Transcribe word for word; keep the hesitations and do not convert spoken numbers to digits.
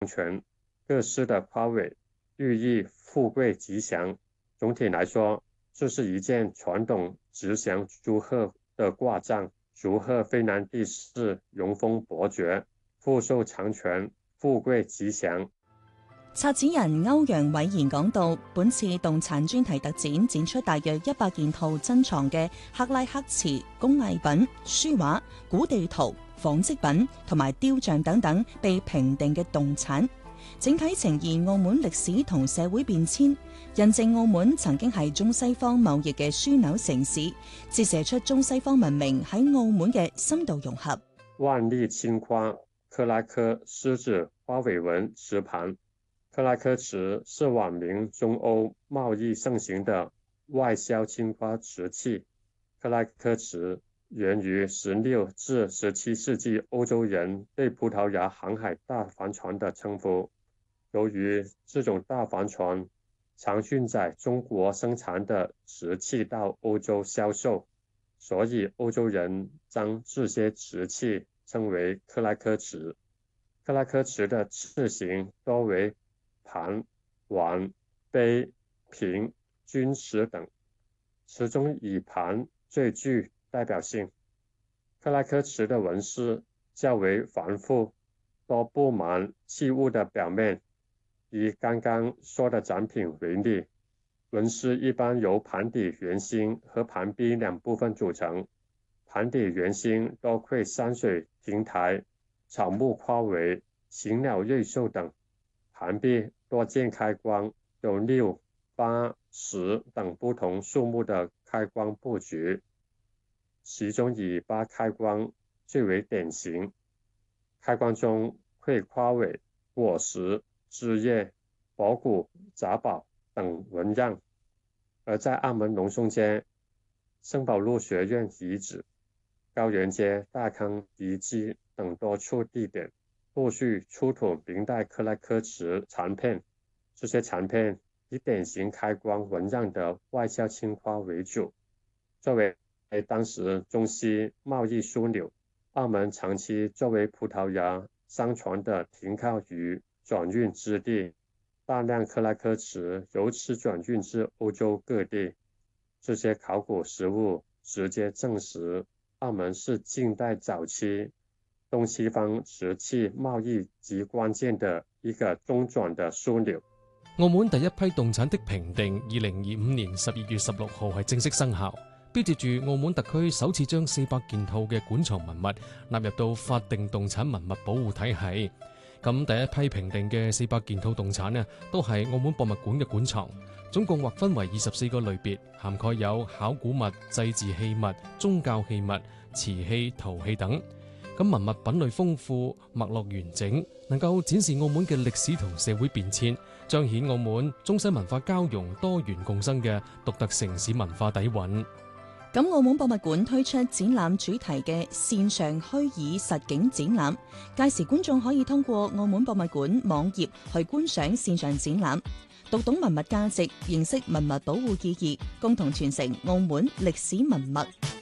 全，各式的花卉寓意富贵吉祥。总体来说，这是一件传統吉祥祝賀的掛帳，祝賀非南地市容豐伯爵，富壽長全，富貴吉祥。 策展人歐陽偉賢講到，本次動產專題特展展出大約一百件套珍藏嘅克拉克瓷工藝品、書畫、古地圖、紡織品同埋雕像等等被評定嘅動產，整體呈現澳門歷史同社會變遷，印證澳門曾經係中西方貿易嘅樞紐城市，折射出中西方文明喺澳門嘅深度融合。 萬麗青花克拉克獅子花尾紋瓷盤。克拉克瓷是晚明中歐貿易盛行的外銷青花瓷器。克拉克瓷源於十六至十七世紀歐洲人對葡萄牙航海大帆船的稱呼。由於這種大帆船常運載中國生產的瓷器到歐洲銷售，所以歐洲人將這些瓷器稱為克拉克瓷。克拉克瓷的器型多為盤、碗、杯、瓶、鈞瓷等，其中以盤最具代表性。克拉克瓷的紋飾較為繁複，多佈滿器物的表面。以剛剛說的展品為例，紋飾一般由盤底圓心和盤壁兩部分組成。盤底圓心多繪山水亭台、草木花卉、禽鳥瑞獸等，盤壁多見開光，有六、八、十等不同數目的開光佈局，其中以八開光最為典型。開光中繪花卉、果實、枝葉、寶骨、雜寶等紋樣。而在澳門龍松街、聖保祿學院遺址、高原街、大坑遺跡等多處地點，陸續出土明代克拉克瓷殘片，這些殘片以典型開光紋樣的外銷青花為主。作為當時中西貿易樞紐，澳門長期作為葡萄牙商船的停靠與轉運之地，大量克拉克瓷由此轉運至歐洲各地。這些考古實物直接證實，澳門是近代早期東西方瓷器貿易極關鍵的一個中轉的樞紐。 澳門第一批動產的評定，二零二五年十二月十六號係正式生效，標誌住澳門特區首次將四百件套嘅館藏文物納入到法定動產文物保護體系。咁第一批評定嘅四百件套動產呢，都係澳門博物館嘅館藏，總共劃分為二十四個類別，涵蓋有考古物、祭祀器物、宗教器物、瓷器、陶器等。咁文物品類豐富，脈絡完整，能夠展示澳門嘅歷史同社會變遷，彰顯澳門中西文化交融、多元共生嘅獨特城市文化底蘊。 咁澳門博物館推出展覽主題嘅線上虛擬實景展覽，屆時觀眾可以通過澳門博物館網頁去觀賞線上展覽，讀懂文物價值，認識文物保護意義，共同傳承澳門歷史文物。